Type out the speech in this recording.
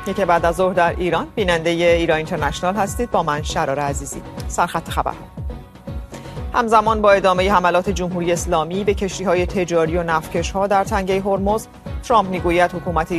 یک بعد از ظهر در ایران بیننده ایران اینترنشنال هستید با من شرار عزیزی. سرخط خبرها. همزمان با ادامه حملات جمهوری اسلامی به کشتی‌های تجاری و نفتکش‌ها در تنگه هرمز، ترامپ میگوید حکومت